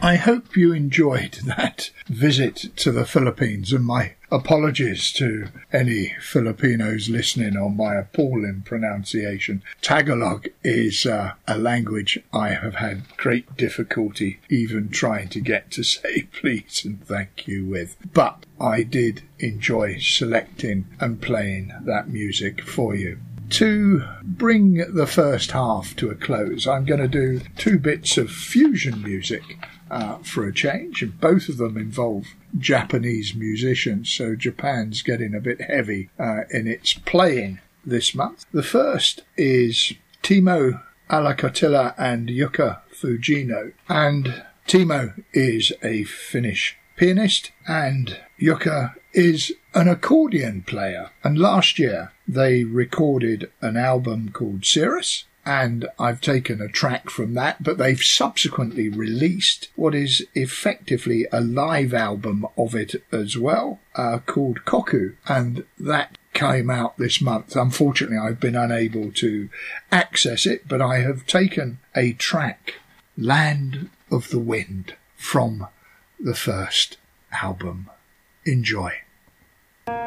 I hope you enjoyed that visit to the Philippines, and my apologies to any Filipinos listening on my appalling pronunciation. Tagalog is a language I have had great difficulty even trying to get to say please and thank you with. But I did enjoy selecting and playing that music for you. To bring the first half to a close, I'm going to do 2 bits of fusion music for a change, and both of them involve Japanese musicians, so Japan's getting a bit heavy in its playing this month. The first is Timo Alakatila and Jukka Fujino, and Timo is a Finnish pianist and Jukka is an accordion player, and last year they recorded an album called Cirrus, and I've taken a track from that, but they've subsequently released what is effectively a live album of it as well, called Koku, and that came out this month. Unfortunately, I've been unable to access it, but I have taken a track, Land of the Wind, from the first album. Enjoy.